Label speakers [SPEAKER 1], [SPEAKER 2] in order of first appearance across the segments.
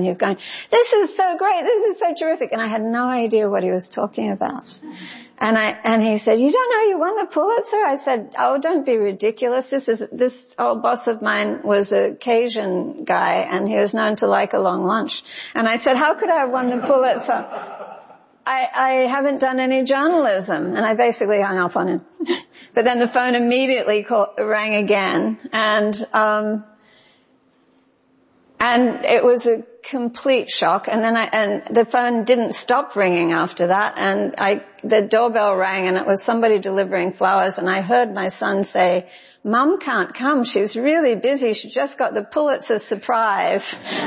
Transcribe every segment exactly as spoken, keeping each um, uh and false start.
[SPEAKER 1] he's going, this is so great, this is so terrific. And I had no idea what he was talking about. And I, and he said, you don't know you won the Pulitzer? I said, oh, don't be ridiculous. This is, this old boss of mine was a Cajun guy and he was known to like a long lunch. And I said, how could I have won the Pulitzer? I, I haven't done any journalism. And I basically hung up on him. But then the phone immediately call, rang again. And, um, and it was a complete shock. And then I, and the phone didn't stop ringing after that. And I, the doorbell rang and it was somebody delivering flowers. And I heard my son say, Mum can't come. She's really busy. She just got the Pulitzer surprise.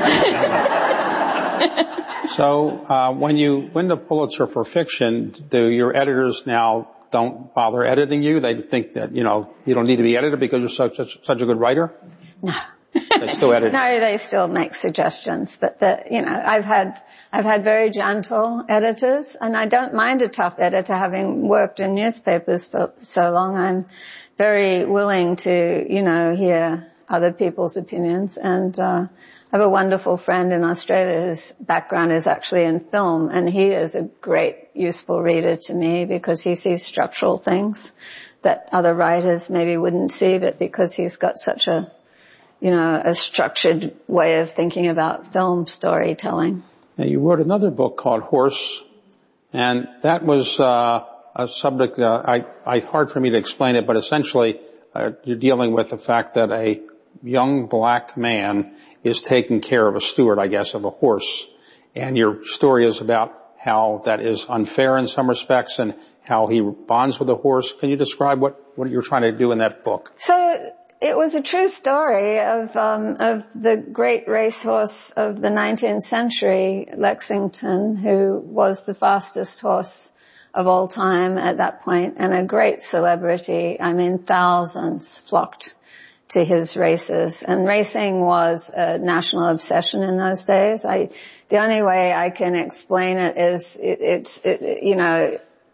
[SPEAKER 2] So, uh, when you win the Pulitzer for fiction, do your editors now don't bother editing you? They think that, you know, you don't need to be edited because you're such, such, such a good writer?
[SPEAKER 1] No.
[SPEAKER 2] They still edit.
[SPEAKER 1] No, they still make suggestions, but the, you know, I've had, I've had very gentle editors, and I don't mind a tough editor having worked in newspapers for so long. I'm very willing to, you know, hear other people's opinions, and, uh, I have a wonderful friend in Australia whose background is actually in film, and he is a great, useful reader to me because he sees structural things that other writers maybe wouldn't see, but because he's got such a, you know, a structured way of thinking about film storytelling.
[SPEAKER 2] Now, you wrote another book called Horse, and that was uh, a subject, uh, I, I, hard for me to explain it, but essentially uh, you're dealing with the fact that a young black man is taking care of a steward, I guess, of a horse. And your story is about how that is unfair in some respects and how he bonds with the horse. Can you describe what, what you're trying to do in that book?
[SPEAKER 1] So, it was a true story of, um, of the great racehorse of the nineteenth century, Lexington, who was the fastest horse of all time at that point and a great celebrity. I mean, thousands flocked to his races, and racing was a national obsession in those days. I, the only way I can explain it is it, it's, it, you know,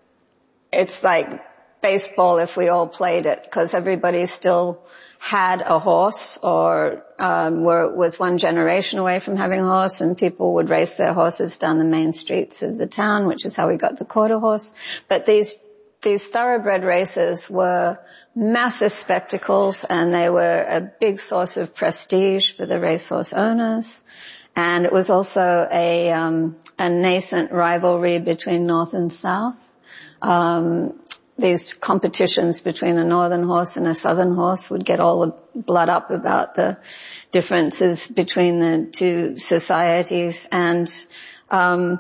[SPEAKER 1] it's like baseball if we all played it, because everybody still had a horse or um were was one generation away from having a horse, and people would race their horses down the main streets of the town, which is how we got the quarter horse. But these these thoroughbred races were massive spectacles, and they were a big source of prestige for the racehorse owners. And it was also a um a nascent rivalry between North and South. Um These competitions between a northern horse and a southern horse would get all the blood up about the differences between the two societies. And um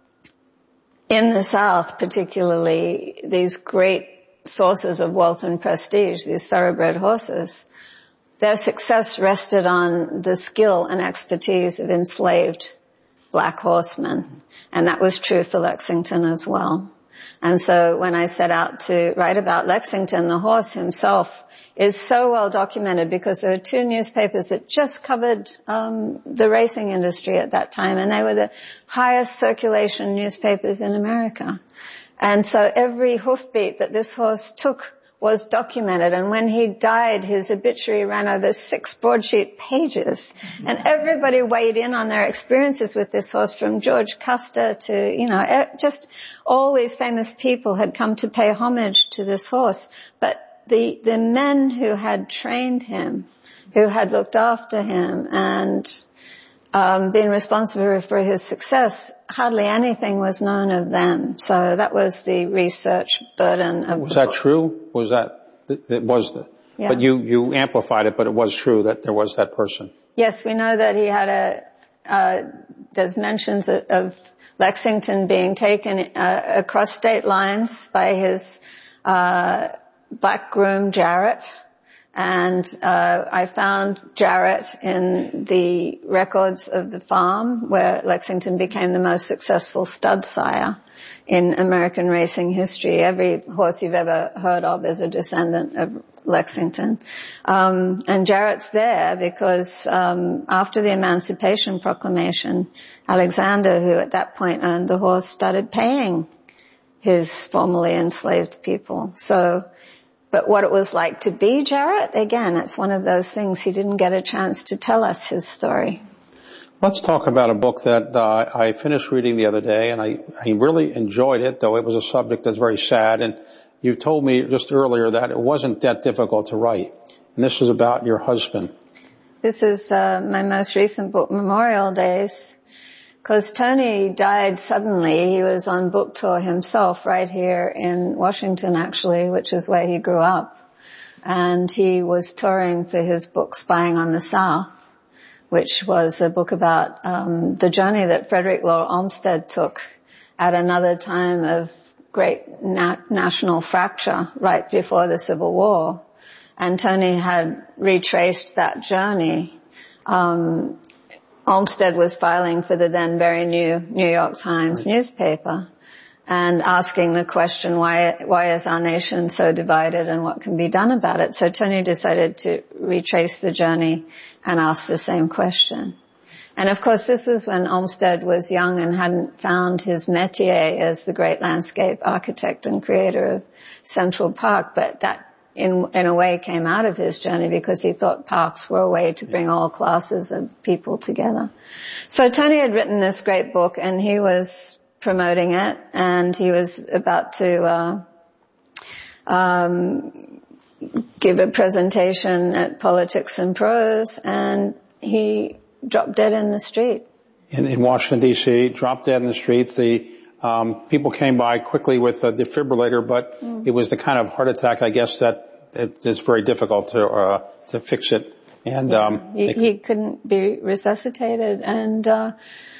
[SPEAKER 1] in the South particularly, these great sources of wealth and prestige, these thoroughbred horses, their success rested on the skill and expertise of enslaved black horsemen. And that was true for Lexington as well. And so when I set out to write about Lexington, the horse himself is so well documented because there were two newspapers that just covered um the racing industry at that time, and they were the highest circulation newspapers in America. And so every hoofbeat that this horse took was documented, and when he died, his obituary ran over six broadsheet pages, and everybody weighed in on their experiences with this horse, from George Custer to, you know, just all these famous people had come to pay homage to this horse. But the, the men who had trained him, who had looked after him and um been responsible for his success, hardly anything was known of them. So that was the research burden of
[SPEAKER 2] Was that true? Was that, it was the, yeah. But you, you amplified it, but it was true that there was that person.
[SPEAKER 1] Yes, we know that he had a, uh, there's mentions of, of Lexington being taken uh, across state lines by his, uh, black groom, Jarrett. And uh I found Jarrett in the records of the farm where Lexington became the most successful stud sire in American racing history. Every horse you've ever heard of is a descendant of Lexington. Um and Jarrett's there because um after the Emancipation Proclamation, Alexander, who at that point owned the horse, started paying his formerly enslaved people. So But what it was like to be Jarrett, again, it's one of those things he didn't get a chance to tell us his story.
[SPEAKER 2] Let's talk about a book that uh, I finished reading the other day, and I, I really enjoyed it, though it was a subject that's very sad. And you told me just earlier that it wasn't that difficult to write. And this is about your husband.
[SPEAKER 1] This is uh, my most recent book, Memorial Days, because Tony died suddenly. He was on book tour himself right here in Washington, actually, which is where he grew up. And he was touring for his book, Spying on the South, which was a book about um, the journey that Frederick Law Olmsted took at another time of great na- national fracture right before the Civil War. And Tony had retraced that journey. Um, Olmsted was filing for the then very new New York Times right. newspaper and asking the question, why, why is our nation so divided and what can be done about it? So Tony decided to retrace the journey and ask the same question. And of course, this was when Olmsted was young and hadn't found his métier as the great landscape architect and creator of Central Park, but that in, in a way came out of his journey because he thought parks were a way to bring all classes of people together. So Tony had written this great book and he was promoting it, and he was about to uh, um, give a presentation at Politics and Prose, and he dropped dead in the street.
[SPEAKER 2] In, in Washington, D C, dropped dead in the street. The um, people came by quickly with a defibrillator, but mm. it was the kind of heart attack, I guess, that it is very difficult to uh, to fix it. And
[SPEAKER 1] yeah,
[SPEAKER 2] um,
[SPEAKER 1] he, he couldn't be resuscitated, and uh,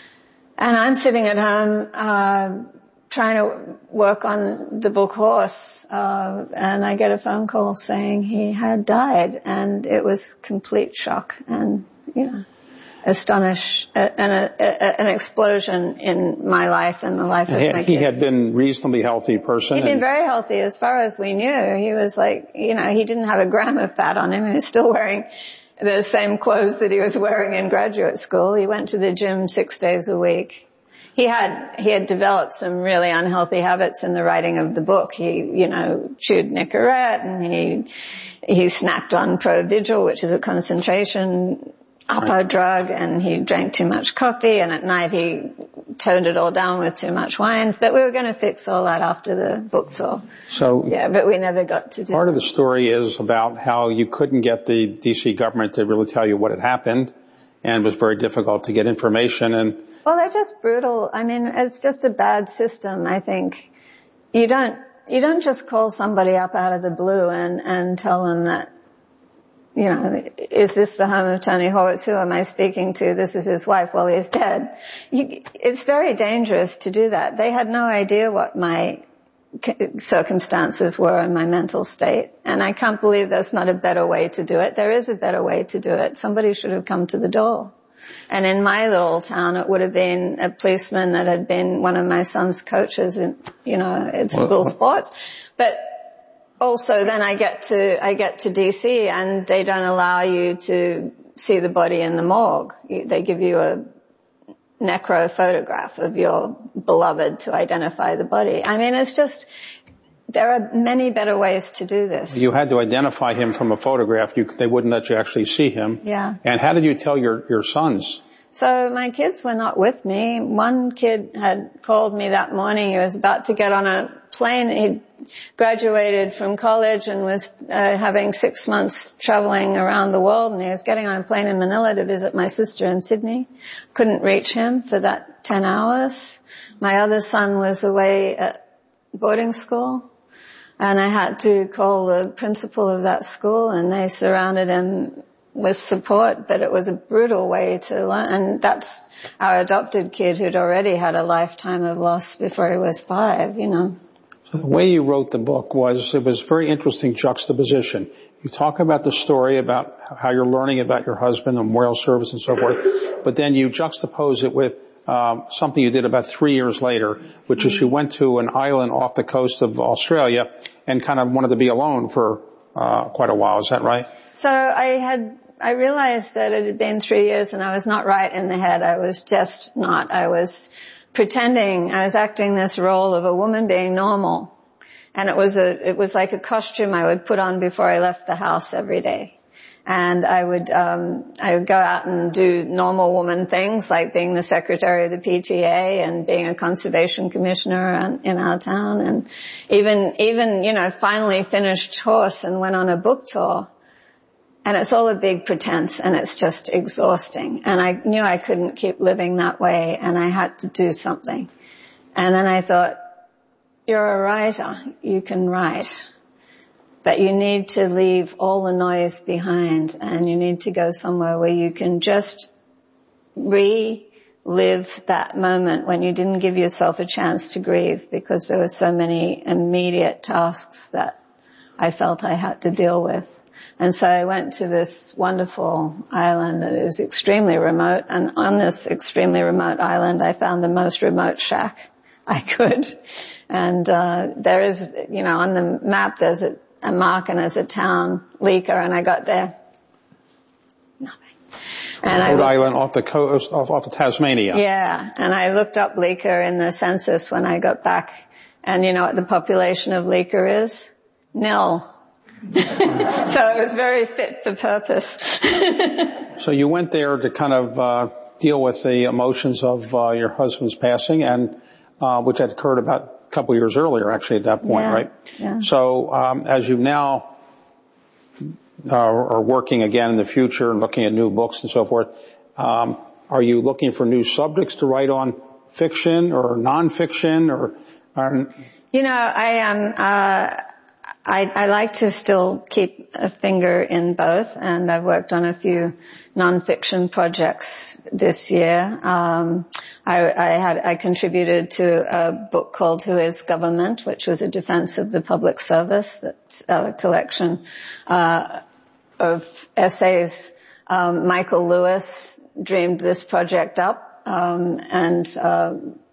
[SPEAKER 1] And I'm sitting at home, uh, trying to work on the book Horse, uh, and I get a phone call saying he had died, and it was complete shock and, you know, astonish, uh, and a, a, an explosion in my life and the life of
[SPEAKER 2] he,
[SPEAKER 1] my kids.
[SPEAKER 2] He had been reasonably healthy person.
[SPEAKER 1] He'd been very healthy as far as we knew. He was like, you know, he didn't have a gram of fat on him. He was still wearing the same clothes that he was wearing in graduate school. He went to the gym six days a week. He had, he had developed some really unhealthy habits in the writing of the book. He, you know, chewed Nicorette and he, he snacked on Provigil, which is a concentration upper right. drug, and he drank too much coffee, and at night he toned it all down with too much wine. But we were going to fix all that after the book tour.
[SPEAKER 2] So
[SPEAKER 1] yeah, but we never got to do
[SPEAKER 2] part
[SPEAKER 1] that.
[SPEAKER 2] of the story is about how you couldn't get the D C government to really tell you what had happened, and it was very difficult to get information. And
[SPEAKER 1] well, they're just brutal. I mean, it's just a bad system. I think you don't you don't just call somebody up out of the blue and and tell them that, you know, is this the home of Tony Horwitz? Who am I speaking to? This is his wife. Well, he's dead. You, it's very dangerous to do that. They had no idea what my circumstances were in my mental state, and I can't believe there's not a better way to do it. There is a better way to do it. Somebody should have come to the door. And in my little town, it would have been a policeman that had been one of my son's coaches in, you know, at school sports. But also then I get to, I get to D C and they don't allow you to see the body in the morgue. They give you a necro photograph of your beloved to identify the body. I mean, it's just, there are many better ways to do this.
[SPEAKER 2] You had to identify him from a photograph. You, they wouldn't let you actually see him.
[SPEAKER 1] Yeah.
[SPEAKER 2] And how did you tell your, your sons?
[SPEAKER 1] So my kids were not with me. One kid had called me that morning. He was about to get on a plane. He'd graduated from college and was uh, having six months traveling around the world, and he was getting on a plane in Manila to visit my sister in Sydney. Couldn't reach him for that ten hours. My other son was away at boarding school, and I had to call the principal of that school, and they surrounded him with support, but it was a brutal way to learn. And that's our adopted kid who'd already had a lifetime of loss before he was five, you know.
[SPEAKER 2] So the way you wrote the book was, it was very interesting juxtaposition. You talk about the story about how you're learning about your husband and memorial service and so forth, but then you juxtapose it with um, something you did about three years later, which mm-hmm. is you went to an island off the coast of Australia and kind of wanted to be alone for uh, quite a while. Is that right?
[SPEAKER 1] So I had I realized that it had been three years and I was not right in the head. I was just not. I was pretending. I was acting this role of a woman being normal. And it was a, it was like a costume I would put on before I left the house every day. And I would, um, I would go out and do normal woman things like being the secretary of the P T A and being a conservation commissioner in our town, and even, even, you know, finally finished Horse and went on a book tour. And it's all a big pretense, and it's just exhausting. And I knew I couldn't keep living that way, and I had to do something. And then I thought, you're a writer, you can write. But you need to leave all the noise behind, and you need to go somewhere where you can just relive that moment when you didn't give yourself a chance to grieve, because there were so many immediate tasks that I felt I had to deal with. And so I went to this wonderful island that is extremely remote, and on this extremely remote island I found the most remote shack I could. And uh there is, you know, on the map there's a a marking as a town, Leka, and I got there, nothing. And
[SPEAKER 2] Rhode Island off the coast, off, off of Tasmania.
[SPEAKER 1] Yeah, and I looked up Leka in the census when I got back, and you know what the population of Leka is? Nil. So it was very fit for purpose.
[SPEAKER 2] So you went there to kind of uh deal with the emotions of uh your husband's passing, and uh which had occurred about a couple years earlier, actually, at that point,
[SPEAKER 1] yeah,
[SPEAKER 2] right?
[SPEAKER 1] Yeah.
[SPEAKER 2] So, um, as you now uh, are working again in the future and looking at new books and so forth, um, are you looking for new subjects to write on, fiction or nonfiction, or? or
[SPEAKER 1] you know, I am. Uh, I, I like to still keep a finger in both, and I've worked on a few nonfiction projects this year. Um, I, I had, I contributed to a book called Who is Government, which was a defense of the public service. That's a collection, uh, of essays. Um, Michael Lewis dreamed this project up, um, and, uh,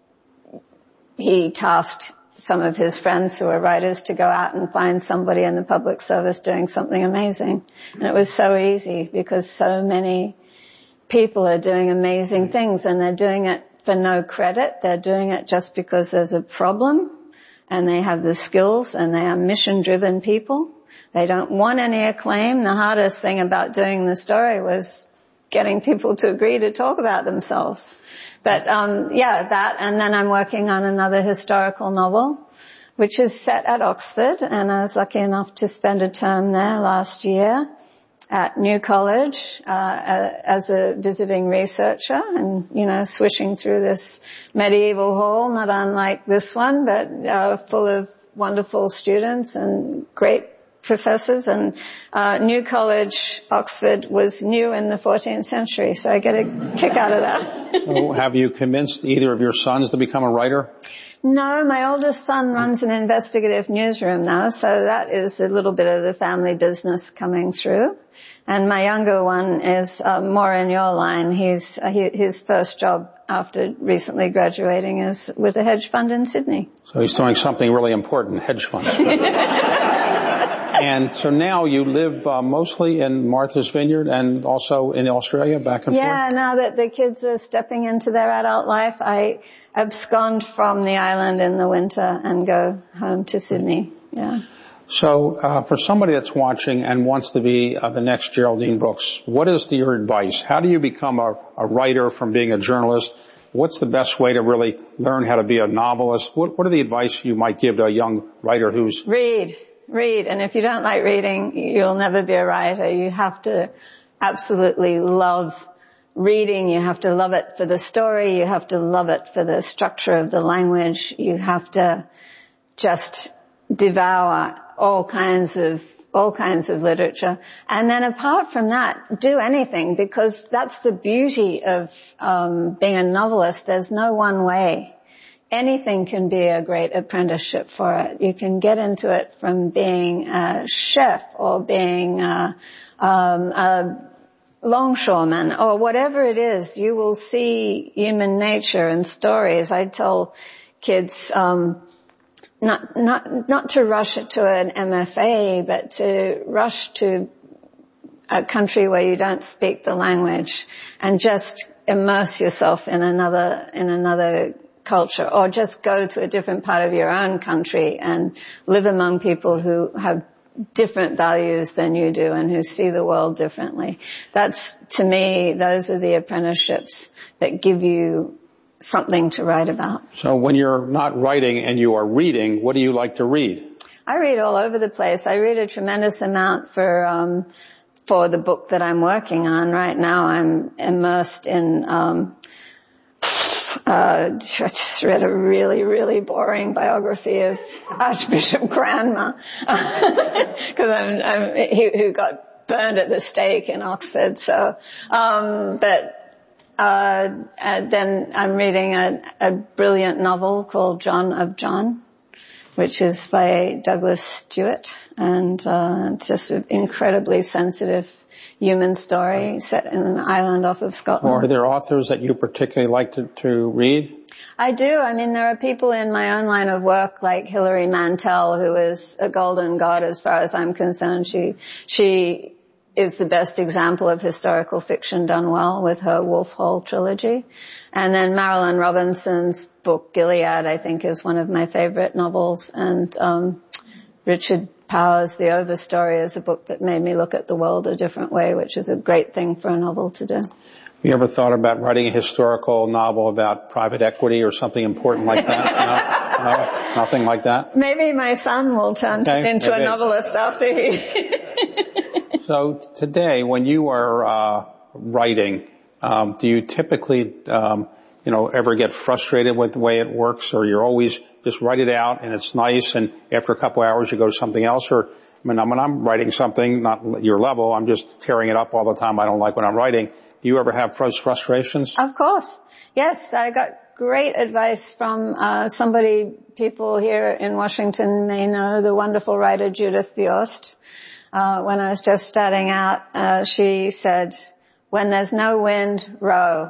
[SPEAKER 1] he tasked some of his friends who are writers to go out and find somebody in the public service doing something amazing. And it was so easy because so many people are doing amazing things, and they're doing it for no credit. They're doing it just because there's a problem, and they have the skills, and they are mission-driven people. They don't want any acclaim. The hardest thing about doing the story was getting people to agree to talk about themselves. But, um, yeah, that, and then I'm working on another historical novel, which is set at Oxford, and I was lucky enough to spend a term there last year at New College, uh, as a visiting researcher, and, you know, swishing through this medieval hall, not unlike this one, but, uh, full of wonderful students and great professors. And uh New College, Oxford, was new in the fourteenth century, so I get a kick out of that.
[SPEAKER 2] So have you convinced either of your sons to become a writer?
[SPEAKER 1] No, my oldest son runs an investigative newsroom now, so that is a little bit of the family business coming through. And my younger one is uh, more in your line. He's uh, he, his first job after recently graduating is with a hedge fund in Sydney.
[SPEAKER 2] So he's doing something really important, hedge funds. And so now you live uh, mostly in Martha's Vineyard and also in Australia, back and
[SPEAKER 1] yeah,
[SPEAKER 2] forth?
[SPEAKER 1] Yeah, now that the kids are stepping into their adult life, I abscond from the island in the winter and go home to Sydney. Yeah.
[SPEAKER 2] So uh, for somebody that's watching and wants to be uh, the next Geraldine Brooks, what is the, your advice? How do you become a, a writer from being a journalist? What's the best way to really learn how to be a novelist? What, what are the advice you might give to a young writer who's...
[SPEAKER 1] Read. Read. And if you don't like reading, you'll never be a writer. You have to absolutely love reading. You have to love it for the story. You have to love it for the structure of the language. You have to just devour all kinds of all kinds of literature. And then apart from that, do anything, because that's the beauty of um being a novelist. There's no one way. Anything can be a great apprenticeship for it. You can get into it from being a chef or being a, um, a longshoreman or whatever it is. You will see human nature and stories. I tell kids um not not not to rush to an M F A, but to rush to a country where you don't speak the language and just immerse yourself in another in another culture, or just go to a different part of your own country and live among people who have different values than you do and who see the world differently. That's, to me, those are the apprenticeships that give you something to write about.
[SPEAKER 2] So when you're not writing and you are reading, what do you like to read?
[SPEAKER 1] I read all over the place. I read a tremendous amount for, um, for the book that I'm working on. Right now I'm immersed in, um, uh, I just read a really, really boring biography of Archbishop Cranmer, because I'm, I'm, he, who got burned at the stake in Oxford. So, um, but, uh, and then I'm reading a, a brilliant novel called John of John, which is by Douglas Stewart, and uh, just an incredibly sensitive human story set in an island off of Scotland.
[SPEAKER 2] Or are there authors that you particularly like to, to read?
[SPEAKER 1] I do. I mean, there are people in my own line of work like Hilary Mantel, who is a golden god as far as I'm concerned. She, she is the best example of historical fiction done well with her Wolf Hall trilogy. And then Marilyn Robinson's book, Gilead, I think is one of my favorite novels. And, um, Richard Powers' The Overstory is a book that made me look at the world a different way, which is a great thing for a novel to do.
[SPEAKER 2] Have you ever thought about writing a historical novel about private equity or something important like that? No? No? Nothing like that?
[SPEAKER 1] Maybe my son will turn
[SPEAKER 2] okay,
[SPEAKER 1] into
[SPEAKER 2] maybe.
[SPEAKER 1] a novelist after he...
[SPEAKER 2] So today, when you are uh writing, um, do you typically, um, you know, ever get frustrated with the way it works, or you're always just write it out and it's nice, and after a couple hours you go to something else? Or I mean, when I'm writing something, not your level, I'm just tearing it up all the time. I don't like what I'm writing. Do you ever have frustrations?
[SPEAKER 1] Of course. Yes, I got great advice from uh somebody people here in Washington may know, the wonderful writer Judith Biost. Uh when I was just starting out, uh she said, when there's no wind, row.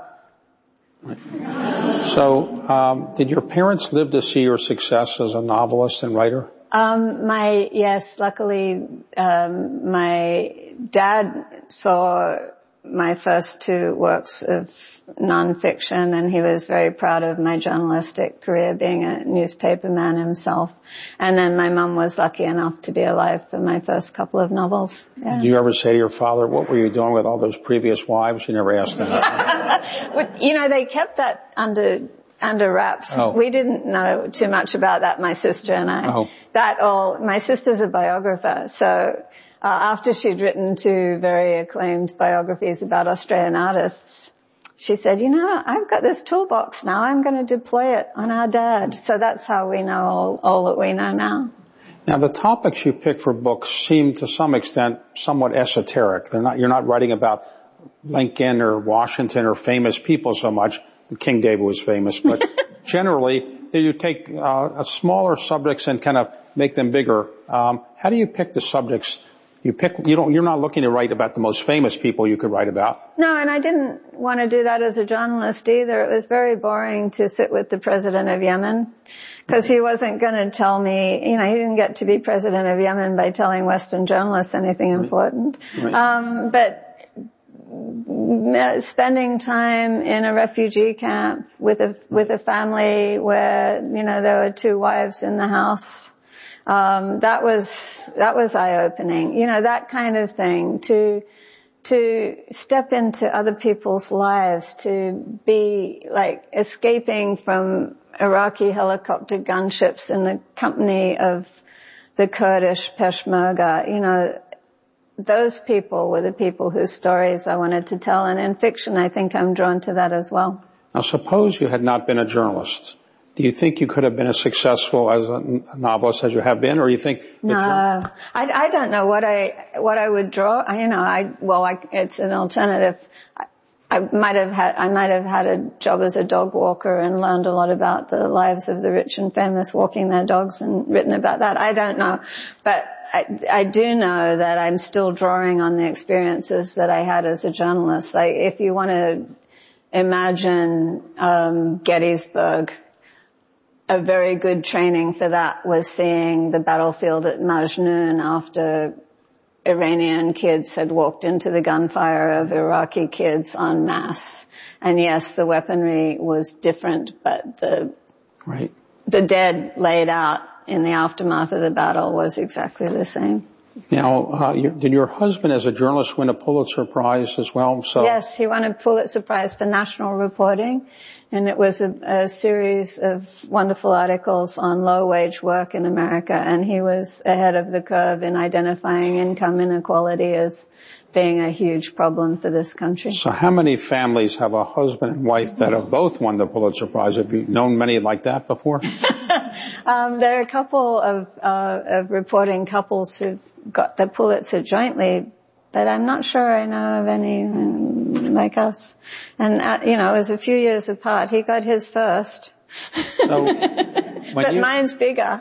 [SPEAKER 2] So, um did your parents live to see your success as a novelist and writer?
[SPEAKER 1] Um my yes, luckily um my dad saw my first two works of nonfiction, and he was very proud of my journalistic career, being a newspaper man himself. And then my mum was lucky enough to be alive for my first couple of novels. Yeah.
[SPEAKER 2] Did you ever say to your father, what were you doing with all those previous wives? You never asked him
[SPEAKER 1] that. You know, they kept that under under wraps.
[SPEAKER 2] Oh.
[SPEAKER 1] We didn't know too much about that, my sister and I.
[SPEAKER 2] Oh.
[SPEAKER 1] That all, my sister's a biographer, so uh, after she'd written two very acclaimed biographies about Australian artists, she said, you know, I've got this toolbox now. I'm going to deploy it on our dad. So that's how we know all, all that we know now.
[SPEAKER 2] Now, the topics you pick for books seem to some extent somewhat esoteric. They're not, you're not writing about Lincoln or Washington or famous people so much. King David was famous, but generally you take uh, smaller subjects and kind of make them bigger. Um, how do you pick the subjects? You pick, you don't, you're not looking to write about the most famous people you could write about.
[SPEAKER 1] No, and I didn't want to do that as a journalist either. It was very boring to sit with the president of Yemen, because he wasn't going to tell me, you know, he didn't get to be president of Yemen by telling Western journalists anything
[SPEAKER 2] Right.
[SPEAKER 1] important.
[SPEAKER 2] Right.
[SPEAKER 1] Um, but spending time in a refugee camp with a, with a family where, you know, there were two wives in the house, um, that was, that was eye-opening. You know, that kind of thing, to, to step into other people's lives, to be like escaping from Iraqi helicopter gunships in the company of the Kurdish Peshmerga. You know, those people were the people whose stories I wanted to tell. And in fiction, I think I'm drawn to that as well.
[SPEAKER 2] Now, suppose you had not been a journalist. Do you think you could have been as successful as a novelist as you have been, or you think?
[SPEAKER 1] No, I, I don't know what I what I would draw. I, you know, I well, I, it's an alternative. I, I might have had I might have had a job as a dog walker and learned a lot about the lives of the rich and famous walking their dogs and written about that. I don't know, but I, I do know that I'm still drawing on the experiences that I had as a journalist. Like, if you want to imagine um, Gettysburg. A very good training for that was seeing the battlefield at Majnoon after Iranian kids had walked into the gunfire of Iraqi kids en masse. And yes, the weaponry was different, but the,
[SPEAKER 2] right.
[SPEAKER 1] the dead laid out in the aftermath of the battle was exactly the same.
[SPEAKER 2] Now, uh, your, did your husband as a journalist win a Pulitzer Prize as well? So
[SPEAKER 1] yes, he won a Pulitzer Prize for national reporting, and it was a, a series of wonderful articles on low-wage work in America, and he was ahead of the curve in identifying income inequality as being a huge problem for this country.
[SPEAKER 2] So how many families have a husband and wife that have both won the Pulitzer Prize? Have you known many like that before?
[SPEAKER 1] um, there are a couple of, uh, of reporting couples who've got the Pulitzer jointly, but I'm not sure I know of any um, like us. And, uh, you know, it was a few years apart. He got his first.
[SPEAKER 2] So,
[SPEAKER 1] but
[SPEAKER 2] you,
[SPEAKER 1] mine's bigger.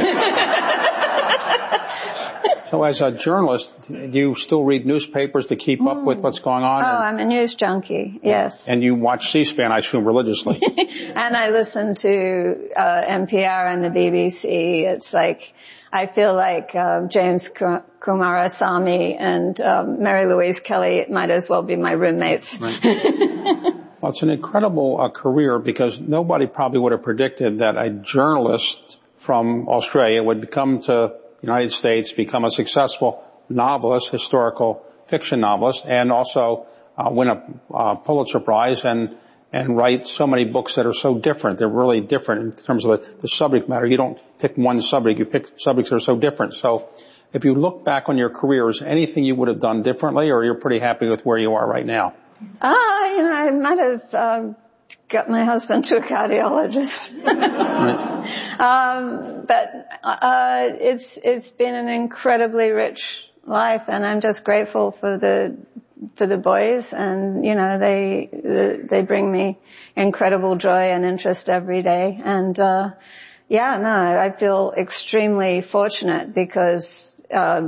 [SPEAKER 2] So as a journalist, do you still read newspapers to keep up with what's going on?
[SPEAKER 1] Oh, I'm a news junkie, yes.
[SPEAKER 2] And you watch C-SPAN, I assume, religiously.
[SPEAKER 1] And I listen to uh, N P R and the B B C. It's like, I feel like uh, James Kumarasamy and um, Mary Louise Kelly might as well be my roommates.
[SPEAKER 2] Right. Well, it's an incredible uh, career because nobody probably would have predicted that a journalist from Australia would come to the United States, become a successful novelist, historical fiction novelist, and also uh, win a uh, Pulitzer Prize and and write so many books that are so different. They're really different in terms of the, the subject matter. You don't pick one subject, you pick subjects that are so different. So if you look back on your career, is anything you would have done differently, or you're pretty happy with where you are right now?
[SPEAKER 1] Ah, uh, you know, I might have uh, got my husband to a cardiologist.
[SPEAKER 2] Right.
[SPEAKER 1] um, but uh, it's it's been an incredibly rich life, and I'm just grateful for the for the boys, and you know they they bring me incredible joy and interest every day. And uh yeah, no, I feel extremely fortunate because uh,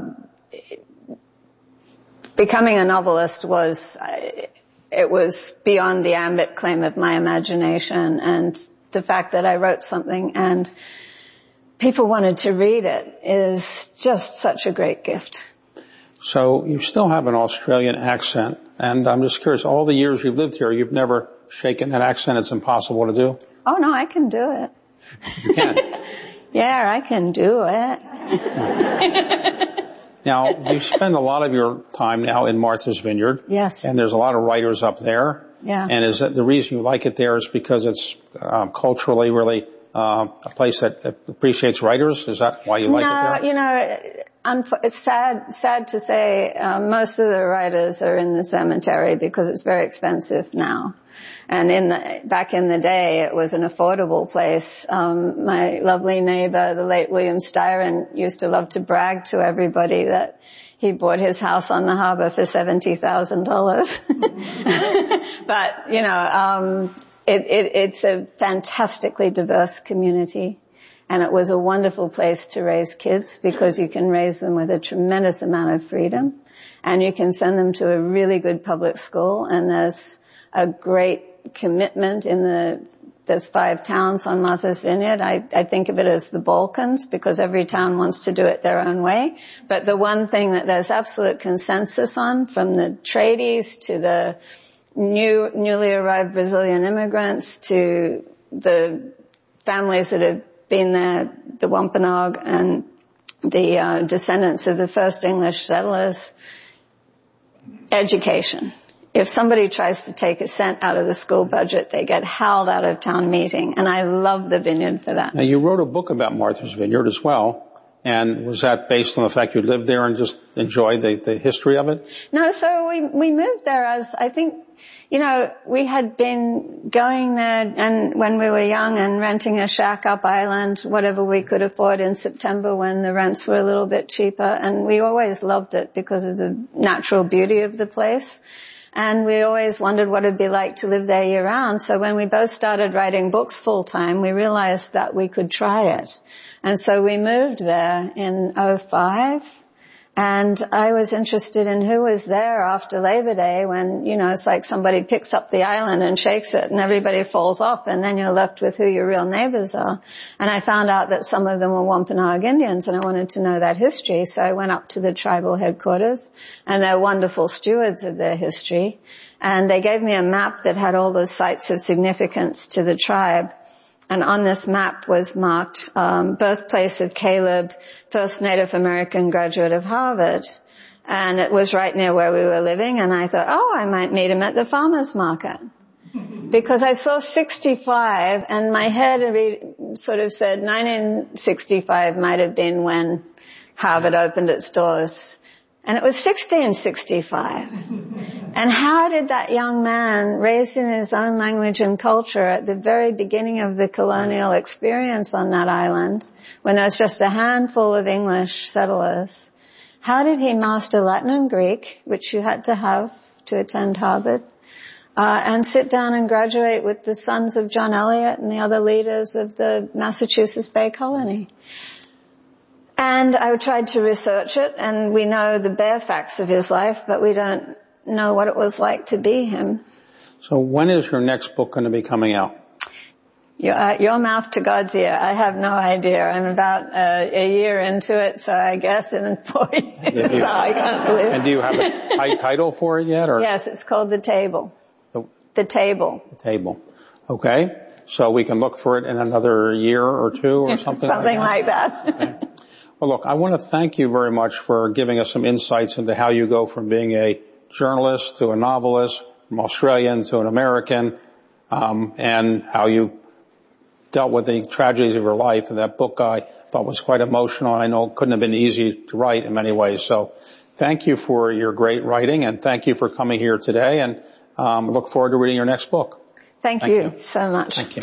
[SPEAKER 1] becoming a novelist was it was beyond the ambit claim of my imagination, and the fact that I wrote something and people wanted to read it is just such a great gift.
[SPEAKER 2] So you still have an Australian accent, and I'm just curious, all the years you've lived here, you've never shaken that accent? It's impossible to do?
[SPEAKER 1] Oh, no, I can do it.
[SPEAKER 2] You can?
[SPEAKER 1] Yeah, I can do it.
[SPEAKER 2] Now, you spend a lot of your time now in Martha's Vineyard.
[SPEAKER 1] Yes.
[SPEAKER 2] And there's a lot of writers up there.
[SPEAKER 1] Yeah.
[SPEAKER 2] And is that the reason you like it there is because it's um, culturally really uh, a place that appreciates writers? Is that why you like
[SPEAKER 1] no,
[SPEAKER 2] it there?
[SPEAKER 1] No, you know, it's sad, sad to say, um, most of the writers are in the cemetery because it's very expensive now. And in the, back in the day, it was an affordable place. Um, my lovely neighbor, the late William Styron, used to love to brag to everybody that he bought his house on the harbor for seventy thousand dollars. But, you know, um, it, it, it's a fantastically diverse community. And it was a wonderful place to raise kids because you can raise them with a tremendous amount of freedom. And you can send them to a really good public school. And there's a great commitment in the, there's five towns on Martha's Vineyard. I, I think of it as the Balkans because every town wants to do it their own way. But the one thing that there's absolute consensus on, from the tradies to the new, newly arrived Brazilian immigrants to the families that have been there, the Wampanoag and the uh, descendants of the first English settlers, education. If somebody tries to take a cent out of the school budget, they get howled out of town meeting. And I love the vineyard for that.
[SPEAKER 2] Now, you wrote a book about Martha's Vineyard as well. And was that based on the fact you lived there and just enjoyed the, the history of it?
[SPEAKER 1] No, so we, we moved there as, I think, you know, we had been going there and when we were young and renting a shack up island, whatever we could afford in September when the rents were a little bit cheaper. And we always loved it because of the natural beauty of the place. And we always wondered what it'd be like to live there year round. So when we both started writing books full time, we realized that we could try it. And so we moved there in oh five. And I was interested in who was there after Labor Day when, you know, it's like somebody picks up the island and shakes it and everybody falls off and then you're left with who your real neighbors are. And I found out that some of them were Wampanoag Indians and I wanted to know that history. So I went up to the tribal headquarters and they're wonderful stewards of their history. And they gave me a map that had all the sites of significance to the tribe. And on this map was marked um, birthplace of Caleb, first Native American graduate of Harvard. And it was right near where we were living, and I thought, oh, I might meet him at the farmer's market. Because I saw sixty-five, and my head sort of said nineteen sixty-five might have been when Harvard opened its doors. And it was sixteen sixty-five. And how did that young man, raised in his own language and culture at the very beginning of the colonial experience on that island, when there was just a handful of English settlers, how did he master Latin and Greek, which you had to have to attend Harvard, uh, and sit down and graduate with the sons of John Eliot and the other leaders of the Massachusetts Bay Colony? And I tried to research it, and we know the bare facts of his life, but we don't know what it was like to be him.
[SPEAKER 2] So when is your next book going to be coming out?
[SPEAKER 1] Your, uh, your mouth to God's ear. I have no idea. I'm about uh, a year into it, so I guess in four years.
[SPEAKER 2] You,
[SPEAKER 1] so I can't believe it.
[SPEAKER 2] And do you have a high title for it yet? Or?
[SPEAKER 1] Yes, it's called The Table.
[SPEAKER 2] The,
[SPEAKER 1] the Table.
[SPEAKER 2] The Table. Okay. So we can look for it in another year or two or something,
[SPEAKER 1] something
[SPEAKER 2] like that?
[SPEAKER 1] Something like that.
[SPEAKER 2] Okay. Well, look, I want to thank you very much for giving us some insights into how you go from being a journalist to a novelist, from Australian to an American, um, and how you dealt with the tragedies of your life. And that book I thought was quite emotional. I know it couldn't have been easy to write in many ways. So thank you for your great writing, and thank you for coming here today, and um, look forward to reading your next book.
[SPEAKER 1] Thank, thank you, you so much.
[SPEAKER 2] Thank you.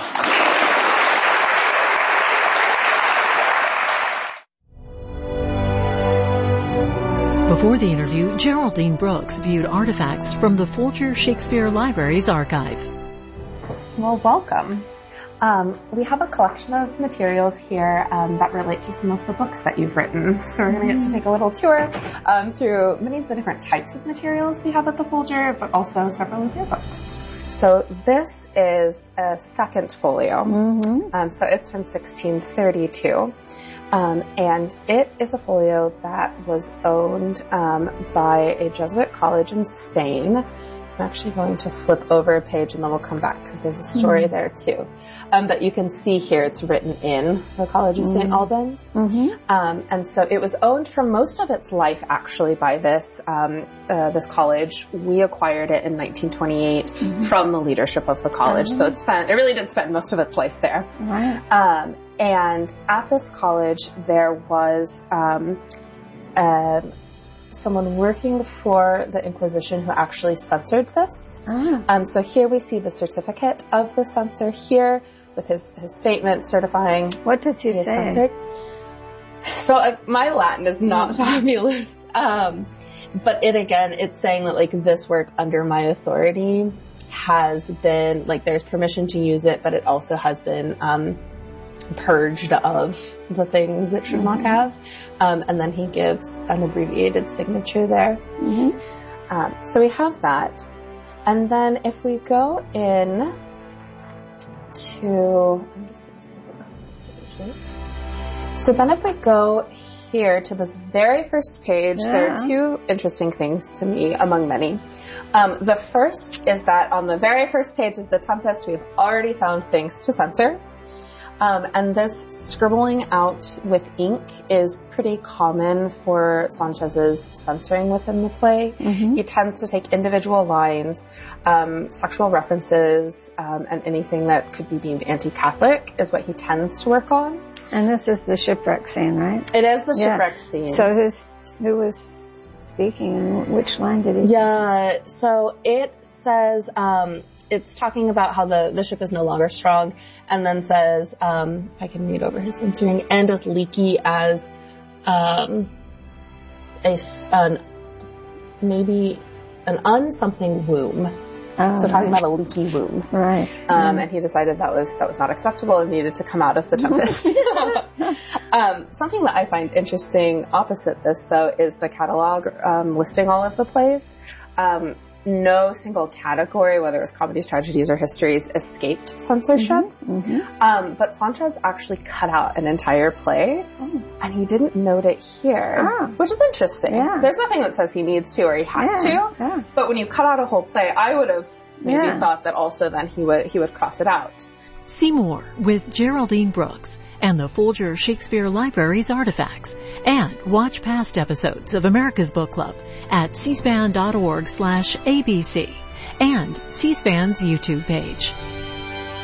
[SPEAKER 3] Before the interview, Geraldine Brooks viewed artifacts from the Folger Shakespeare Library's archive.
[SPEAKER 4] Well, welcome. Um, we have a collection of materials here um, that relate to some of the books that you've written. So we're going to get to take a little tour um, through many of the different types of materials we have at the Folger, but also several of your books. So this is a second folio. Mm-hmm. Um, so it's from sixteen thirty-two. Um, and it is a folio that was owned um, by a Jesuit college in Spain. I'm actually going to flip over a page and then we'll come back because there's a story mm-hmm. there too. Um, but you can see here it's written in the College of mm-hmm. Saint Albans. Mm-hmm. Um, and so it was owned for most of its life actually by this um, uh, this college. We acquired it in nineteen twenty-eight mm-hmm. from the leadership of the college. Mm-hmm. So it spent it really did spend most of its life there.
[SPEAKER 1] Right.
[SPEAKER 4] Um, and at this college there was um, uh, someone working for the Inquisition who actually censored this. Ah. Um, so here we see the certificate of the censor here with his, his statement certifying.
[SPEAKER 1] What does he say?
[SPEAKER 4] Censored. So uh, my Latin is not fabulous. Um, but it again, it's saying that like this work under my authority has been, like there's permission to use it, but it also has been, um, purged of the things it should mm-hmm. not have. Um, and then he gives an abbreviated signature there. Mm-hmm. Um, so we have that. And then if we go in to, I'm just going to see the pages. So then if we go here to this very first page, yeah. there are two interesting things to me among many. Um, the first is that on the very first page of The Tempest, we've already found things to censor. Um, and this scribbling out with ink is pretty common for Sanchez's censoring within the play. Mm-hmm. He tends to take individual lines, um, sexual references, um, and anything that could be deemed anti-Catholic is what he tends to work on.
[SPEAKER 1] And this is the shipwreck scene, right?
[SPEAKER 4] It is the shipwreck
[SPEAKER 1] yeah.
[SPEAKER 4] scene.
[SPEAKER 1] So who's, who was speaking and which line did he
[SPEAKER 4] Yeah, say? So it says, um, it's talking about how the, the ship is no longer strong, and then says, um, if I can read over his censoring, and as leaky as, um, a, an, maybe an un-something womb. Oh, so talking
[SPEAKER 1] right.
[SPEAKER 4] about a leaky womb.
[SPEAKER 1] Right.
[SPEAKER 4] Um, mm. and he decided that was, that was not acceptable and needed to come out of the Tempest. um, something that I find interesting opposite this, though, is the catalog, um, listing all of the plays. Um, No single category, whether it was comedies, tragedies, or histories, escaped censorship. Mm-hmm. Mm-hmm. Um, but Sanchez actually cut out an entire play, oh. and he didn't note it here, ah. which is interesting. Yeah. There's nothing that says he needs to or he has
[SPEAKER 1] yeah.
[SPEAKER 4] to,
[SPEAKER 1] yeah.
[SPEAKER 4] but when you cut out a whole play, I would have maybe yeah. thought that also then he would he would cross it out.
[SPEAKER 3] See more with Geraldine Brooks and the Folger Shakespeare Library's artifacts, and watch past episodes of America's Book Club at c span dot org slash A B C and C-SPAN's YouTube page.